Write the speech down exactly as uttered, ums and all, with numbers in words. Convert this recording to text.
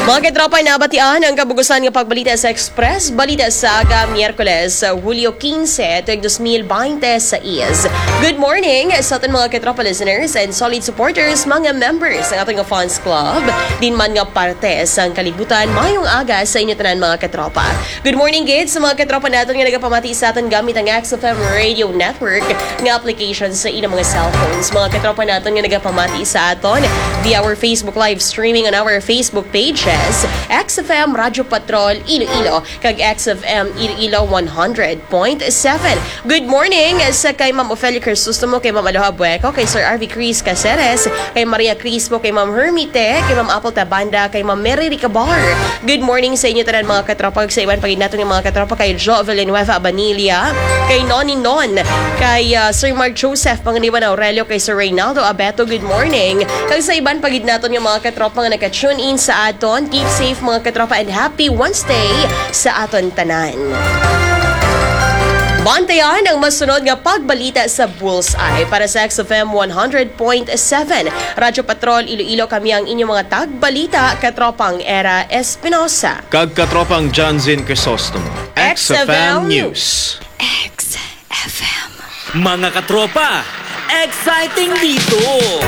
Mga katropa, nabatian ang kabugusan ng pagbalita sa Express. Balita sa aga, Miyerkules, Hulyo quince, tuig twenty twenty-six. Good morning sa ating mga katropa listeners and solid supporters, mga members ng ating fans club. Din man nga parte sa kalibutan, mayong aga sa inyo tanan mga katropa. Good morning, kids, sa mga katropa natin nga nagapamati sa atin gamit ang X F M Radio Network nga application sa inyong mga cellphones. Mga katropa natin nga nagapamati sa aton via our Facebook live streaming on our Facebook page. X F M Radyo Patrol Iloilo kag X F M Iloilo one hundred point seven. Good morning sa kay Ma'am Ofelia Crisostomo, kay Ma'am Aloha Bueco, kay Sir R V Cris Caceres, kay Maria Crispo, kay Ma'am Hermite, kay Ma'am Apple Tabanda, kay Ma'am Mary Ricabar. Good morning sa inyo tanan mga katropa. Sa iban pagin natin ng mga katropa kay Jo Villanueva Abanilla, kay Noni Non, kay uh, Sir Mark Joseph Panganiban Aurelio, kay Sir Reynaldo Abeto. Good morning. Kag sa iban pagin natin yung mga katropa nga naka-tune in sa aton. Keep safe mga katropa and happy Wednesday sa aton tanan. Bantayan ang masunod nga pagbalita sa Bullseye para sa X F M one hundred point seven. Radyo Patrol Iloilo, kami ang inyong mga tagbalita, katropang Era Espinosa. Kag katropang John Zin Crisostomo. X F M News. X F M. Mga katropa, exciting dito!